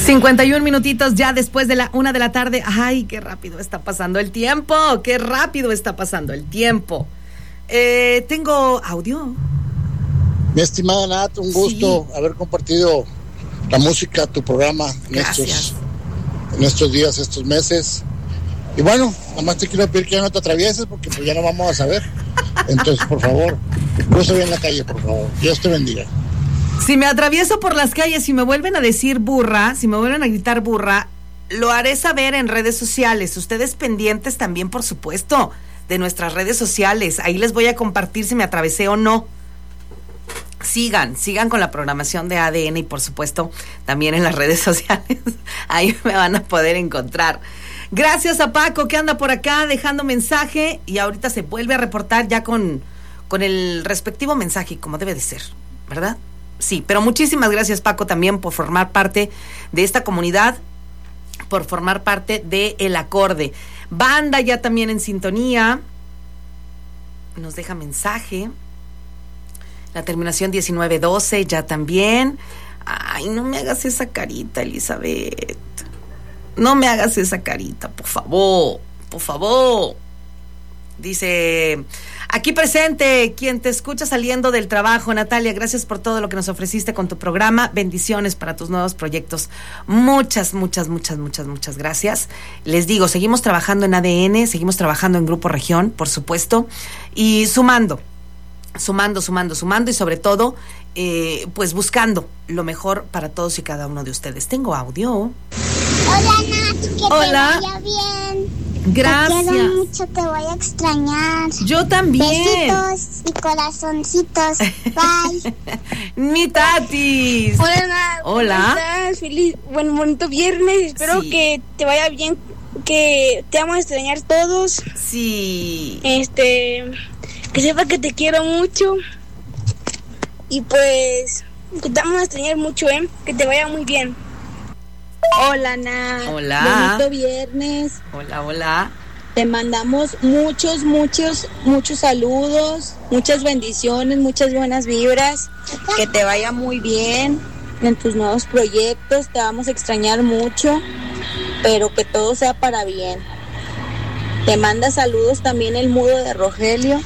51 minutitos ya después de la 1 de la tarde. Ay, qué rápido está pasando el tiempo. Qué rápido está pasando el tiempo. Tengo audio. Mi estimada Nat, un gusto haber compartido la música, tu programa en estos días, estos meses. Y bueno, nada más te quiero pedir que ya no te atravieses porque pues ya no vamos a saber. Entonces, por favor, cruza bien la calle, por favor. Dios te bendiga. Si me atravieso por las calles y me vuelven a decir burra, si me vuelven a gritar burra, lo haré saber en redes sociales. Ustedes pendientes también, por supuesto, de nuestras redes sociales. Ahí les voy a compartir si me atravesé o no. Sigan con la programación de ADN y por supuesto también en las redes sociales. Ahí me van a poder encontrar. Gracias a Paco que anda por acá dejando mensaje y ahorita se vuelve a reportar ya con el respectivo mensaje como debe de ser, ¿verdad? Sí, pero muchísimas gracias Paco también por formar parte de esta comunidad, por formar parte de El Acorde. Banda ya también en sintonía, nos deja mensaje. La terminación 1912 ya también. Ay, no me hagas esa carita, Elizabeth. No me hagas esa carita, por favor, por favor. Dice, aquí presente, quien te escucha saliendo del trabajo, Natalia, gracias por todo lo que nos ofreciste con tu programa. Bendiciones para tus nuevos proyectos. Muchas gracias. Les digo, seguimos trabajando en ADN, seguimos trabajando en Grupo Región, por supuesto, y sumando y sobre todo, pues buscando lo mejor para todos y cada uno de ustedes. Tengo audio. Hola, Nat, que Hola. te vaya bien. Gracias. Te quiero mucho, te voy a extrañar. Yo también. Besitos y corazoncitos. Bye. Mi tatis. Hola, Nat. Hola. ¿Cómo estás? Feliz, bonito viernes. Espero que te vaya bien, que te vamos a extrañar todos. Sí. Que sepa que te quiero mucho. Y pues, que te vamos a extrañar mucho, que te vaya muy bien. Hola, Nat. Hola. Bonito viernes. Hola. Te mandamos muchos saludos, muchas bendiciones, muchas buenas vibras. Que te vaya muy bien en tus nuevos proyectos. Te vamos a extrañar mucho, pero que todo sea para bien. Te manda saludos también el mudo de Rogelio.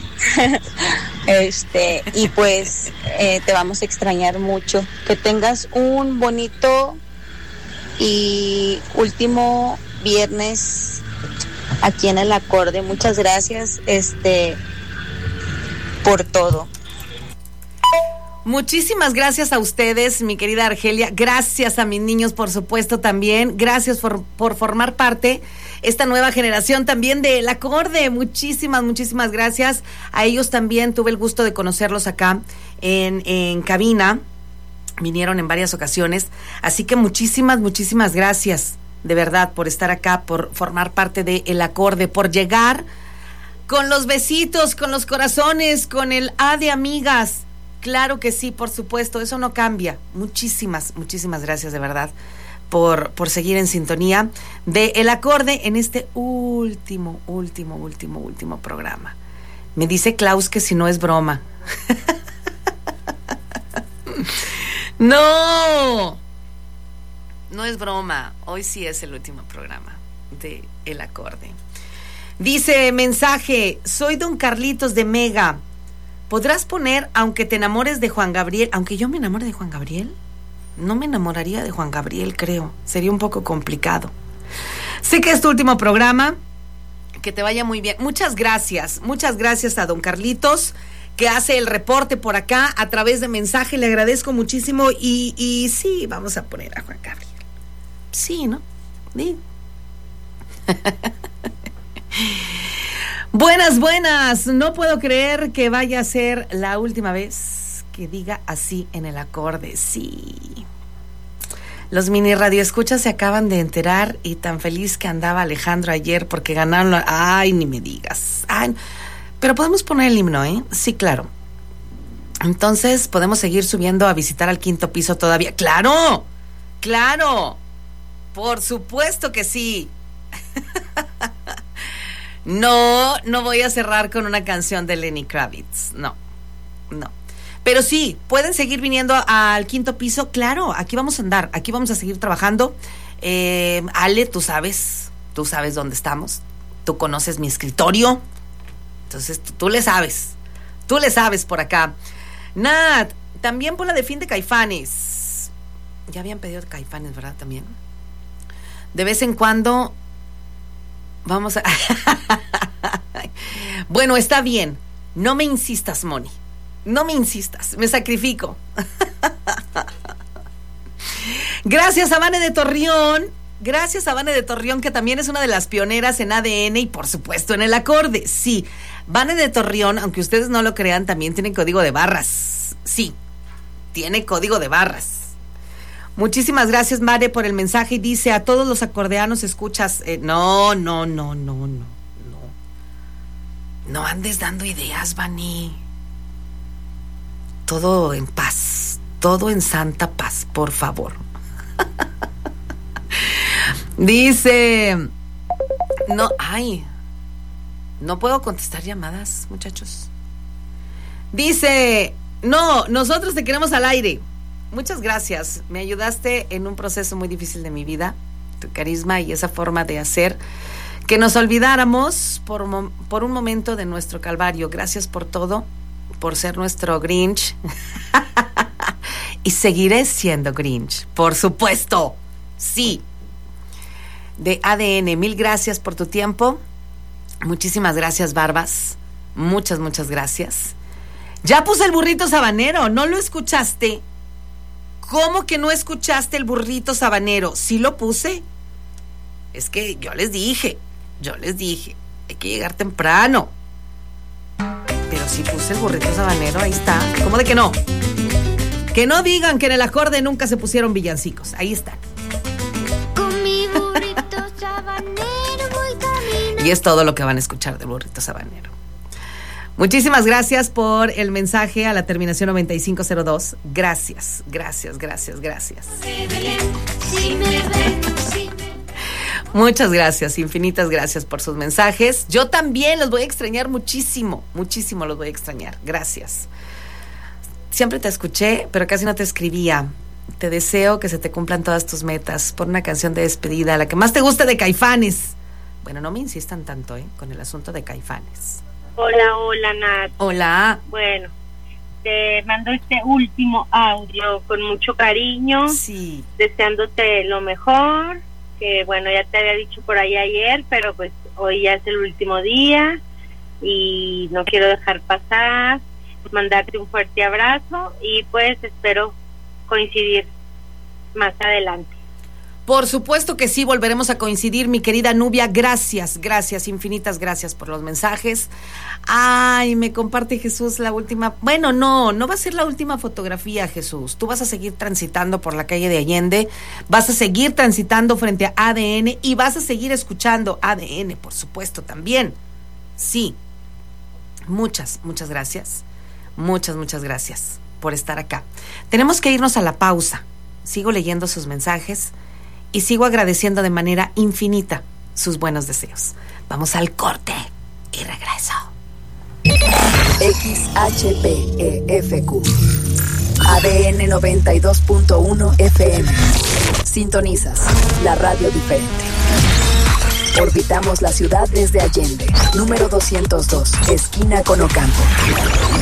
Y pues te vamos a extrañar mucho. Que tengas un bonito y último viernes aquí en El Acorde. Muchas gracias por todo. Muchísimas gracias a ustedes, mi querida Argelia. Gracias a mis niños, por supuesto, también. Gracias por formar parte esta nueva generación también de El Acorde. Muchísimas gracias. A ellos también tuve el gusto de conocerlos acá en cabina. Vinieron en varias ocasiones. Así que muchísimas gracias, de verdad, por estar acá, por formar parte de El Acorde, por llegar con los besitos, con los corazones, con el A de amigas. Claro que sí, por supuesto, eso no cambia. Muchísimas gracias, de verdad, por seguir en sintonía de El Acorde en este último programa. Me dice Klaus que si no es broma. No es broma. Hoy sí es el último programa de El Acorde. Dice mensaje, soy don Carlitos de Mega. ¿Podrás poner Aunque te enamores de Juan Gabriel? Aunque yo me enamore de Juan Gabriel, no me enamoraría de Juan Gabriel, creo. Sería un poco complicado. Sé que es tu último programa. Que te vaya muy bien. Muchas gracias a don Carlitos, que hace el reporte por acá a través de mensaje. Le agradezco muchísimo. Y sí, vamos a poner a Juan Gabriel. Sí, ¿no? Sí. Buenas. No puedo creer que vaya a ser la última vez que diga así en El Acorde. Sí. Los mini radioescuchas se acaban de enterar y tan feliz que andaba Alejandro ayer porque ganaron. Ay, ni me digas. Ay, pero podemos poner el himno, ¿eh? Sí, claro. Entonces, ¿podemos seguir subiendo a visitar al quinto piso todavía? ¡Claro! Por supuesto que sí. No voy a cerrar con una canción de Lenny Kravitz. No. Pero sí, pueden seguir viniendo al quinto piso. Claro, aquí vamos a andar, aquí vamos a seguir trabajando. Ale, tú sabes dónde estamos. Tú conoces mi escritorio. Entonces, tú le sabes por acá. Nat, también por la de fin de Caifanes. Ya habían pedido Caifanes, ¿verdad? También. De vez en cuando vamos a... Bueno, está bien. No me insistas, Moni. No me insistas. Me sacrifico. Gracias a Vane de Torreón. Gracias a Vane de Torreón, que también es una de las pioneras en ADN y por supuesto en el acorde. Sí, Vane de Torreón, aunque ustedes no lo crean, también tiene código de barras. Sí, tiene código de barras. Muchísimas gracias, Mare, por el mensaje. Y dice, a todos los acordeanos escuchas. No. No andes dando ideas, Vane. Todo en paz, todo en santa paz, por favor. Dice, no puedo contestar llamadas, muchachos. Dice, no, nosotros te queremos al aire. Muchas gracias, me ayudaste en un proceso muy difícil de mi vida. Tu carisma y esa forma de hacer que nos olvidáramos por un momento de nuestro calvario. Gracias por todo, por ser nuestro Grinch. Y seguiré siendo Grinch, por supuesto. Sí. De ADN, mil gracias por tu tiempo. Muchísimas gracias, Barbas. Muchas gracias. Ya puse el burrito sabanero, ¿no lo escuchaste? ¿Cómo que no escuchaste el burrito sabanero? ¿Sí lo puse? Es que yo les dije, hay que llegar temprano. Pero sí puse el burrito sabanero, ahí está. ¿Cómo de que no? Que no digan que en el acorde nunca se pusieron villancicos, ahí están. Con mi burrito sabanero voy camino. Y es todo lo que van a escuchar del burrito sabanero. Muchísimas gracias por el mensaje a la terminación 9502. Gracias. Muchas gracias, infinitas gracias por sus mensajes. Yo también los voy a extrañar muchísimo los voy a extrañar. Gracias. Siempre te escuché, pero casi no te escribía. Te deseo que se te cumplan todas tus metas. Pon una canción de despedida, la que más te guste de Caifanes. Bueno, no me insistan tanto, con el asunto de Caifanes. Hola, Nat. Hola. Bueno, te mando este último audio con mucho cariño. Sí. Deseándote lo mejor. Que bueno, ya te había dicho por ahí ayer, pero pues hoy ya es el último día y no quiero dejar pasar. Mandarte un fuerte abrazo y pues espero coincidir más adelante. Por supuesto que sí, volveremos a coincidir, mi querida Nubia. Gracias, infinitas gracias por los mensajes. Ay, me comparte Jesús la última. Bueno, no va a ser la última fotografía, Jesús. Tú vas a seguir transitando por la calle de Allende, vas a seguir transitando frente a ADN y vas a seguir escuchando ADN, por supuesto, también. Sí. Muchas gracias. Muchas gracias por estar acá. Tenemos que irnos a la pausa. Sigo leyendo sus mensajes y sigo agradeciendo de manera infinita sus buenos deseos. Vamos al corte y regreso. XHPEFQ ADN 92.1 FM. Sintonizas la radio diferente. Orbitamos la ciudad desde Allende, número 202, esquina con Ocampo.